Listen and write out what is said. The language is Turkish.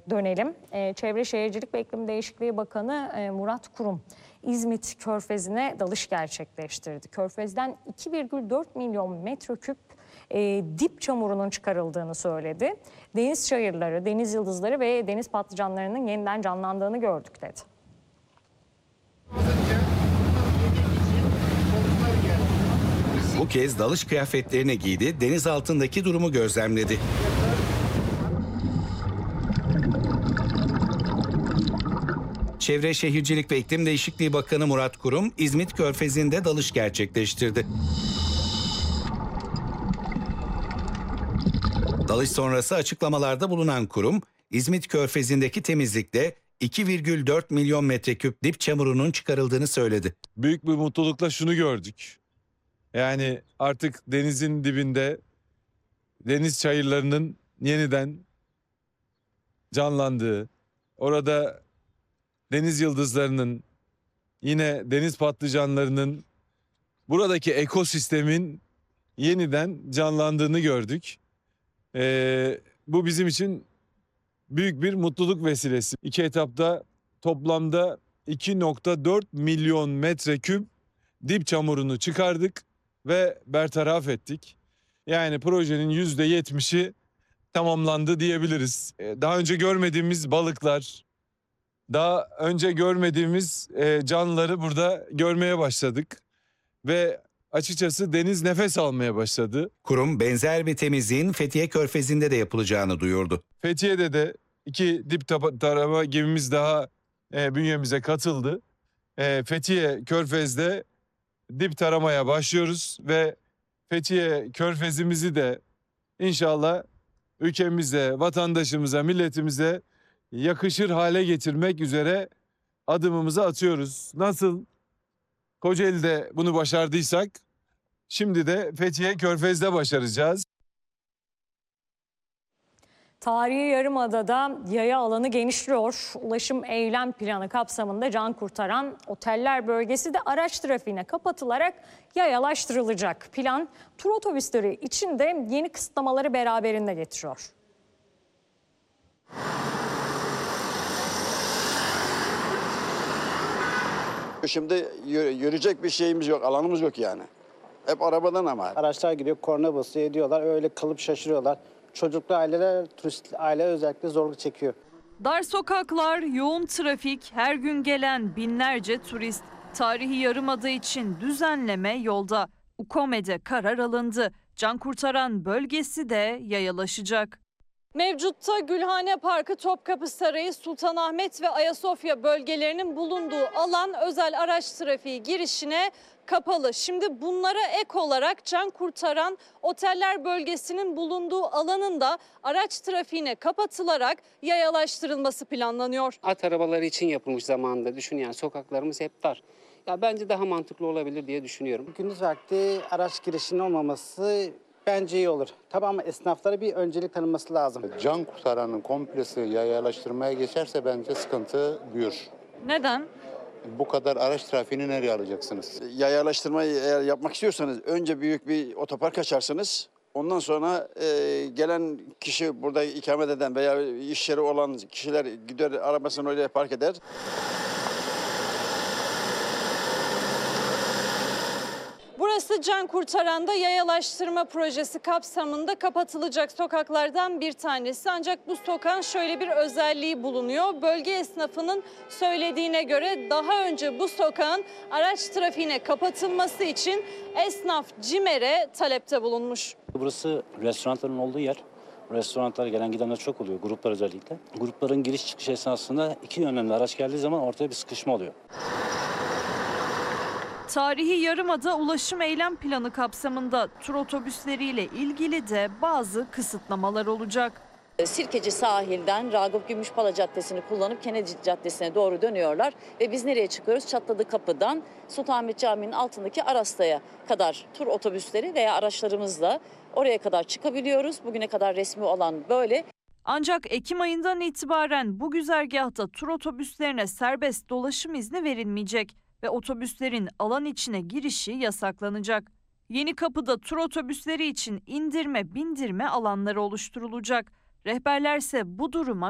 dönelim. Çevre Şehircilik ve İklim Değişikliği Bakanı Murat Kurum İzmit Körfezi'ne dalış gerçekleştirdi. Körfez'den 2,4 milyon metreküp dip çamurunun çıkarıldığını söyledi. Deniz çayırları, deniz yıldızları ve deniz patlıcanlarının yeniden canlandığını gördük dedi. Bu kez dalış kıyafetlerini giydi, deniz altındaki durumu gözlemledi. Çevre Şehircilik ve İklim Değişikliği Bakanı Murat Kurum, İzmit Körfezi'nde dalış gerçekleştirdi. Dalış sonrası açıklamalarda bulunan Kurum, İzmit Körfezi'ndeki temizlikte 2,4 milyon metreküp dip çamurunun çıkarıldığını söyledi. Büyük bir mutlulukla şunu gördük. Yani artık denizin dibinde deniz çayırlarının yeniden canlandığı, orada deniz yıldızlarının, yine deniz patlıcanlarının, buradaki ekosistemin yeniden canlandığını gördük. Bu bizim için büyük bir mutluluk vesilesi. 2 etapta toplamda 2,4 milyon metreküp dip çamurunu çıkardık ve bertaraf ettik. Yani projenin %70'i tamamlandı diyebiliriz. Daha önce görmediğimiz balıklar, daha önce görmediğimiz canlıları burada görmeye başladık. Ve açıkçası deniz nefes almaya başladı. Kurum benzer bir temizliğin Fethiye Körfezi'nde de yapılacağını duyurdu. Fethiye'de de 2 dip tarama gemimiz daha bünyemize katıldı. Fethiye Körfez'de dip taramaya başlıyoruz ve Fethiye Körfez'imizi de inşallah ülkemize, vatandaşımıza, milletimize yakışır hale getirmek üzere adımımızı atıyoruz. Nasıl Kocaeli'de bunu başardıysak şimdi de Fethiye Körfez'de başaracağız. Tarihi Yarımada'da yaya alanı genişliyor. Ulaşım eylem planı kapsamında can kurtaran oteller bölgesi de araç trafiğine kapatılarak yayalaştırılacak. Plan tur otobüsleri için de yeni kısıtlamaları beraberinde getiriyor. Şimdi yürüyecek bir şeyimiz yok, alanımız yok yani. Hep arabadan ama. Araçlar gidiyor, korna basıyor ediyorlar, öyle kalıp şaşırıyorlar. Çocuklu aileler, turist aile özellikle zorluk çekiyor. Dar sokaklar, yoğun trafik, her gün gelen binlerce turist. Tarihi Yarımada için düzenleme yolda. UKOME'de karar alındı. Can kurtaran bölgesi de yayalaşacak. Mevcutta Gülhane Parkı, Topkapı Sarayı, Sultanahmet ve Ayasofya bölgelerinin bulunduğu alan özel araç trafiği girişine kapalı. Şimdi bunlara ek olarak can kurtaran oteller bölgesinin bulunduğu alanın da araç trafiğine kapatılarak yayalaştırılması planlanıyor. At arabaları için yapılmış zamanında, düşün yani, sokaklarımız hep dar. Ya bence daha mantıklı olabilir diye düşünüyorum. Gündüz vakti araç girişinin olmaması bence iyi olur. Tabii ama esnaflara bir öncelik tanınması lazım. Can kurtaranın komplesi yayalaştırmaya geçerse bence sıkıntı büyür. Neden? Bu kadar araç trafiğini nereye alacaksınız? Yayalaştırmayı eğer yapmak istiyorsanız önce büyük bir otopark açarsınız. Ondan sonra gelen kişi, burada ikamet eden veya iş yeri olan kişiler gider arabasını oraya park eder. Burası can kurtaranda yayalaştırma projesi kapsamında kapatılacak sokaklardan bir tanesi. Ancak bu sokağın şöyle bir özelliği bulunuyor. Bölge esnafının söylediğine göre daha önce bu sokağın araç trafiğine kapatılması için esnaf CİMER'e talepte bulunmuş. Burası restoranların olduğu yer. Restoranlara gelen gidenler çok oluyor, gruplar özellikle. Grupların giriş çıkış esnasında iki yönlü araç geldiği zaman ortaya bir sıkışma oluyor. Tarihi Yarımada ulaşım eylem planı kapsamında tur otobüsleriyle ilgili de bazı kısıtlamalar olacak. Sirkeci sahilden Ragıp Gümüşpala Caddesi'ni kullanıp Kennedy Caddesi'ne doğru dönüyorlar. Ve biz nereye çıkıyoruz? Çatladı Kapı'dan Sultanahmet Camii'nin altındaki Arasta'ya kadar tur otobüsleri veya araçlarımızla oraya kadar çıkabiliyoruz. Bugüne kadar resmi olan böyle. Ancak Ekim ayından itibaren bu güzergahta tur otobüslerine serbest dolaşım izni verilmeyecek ve otobüslerin alan içine girişi yasaklanacak. Yeni Kapı'da tur otobüsleri için indirme bindirme alanları oluşturulacak. Rehberlerse bu duruma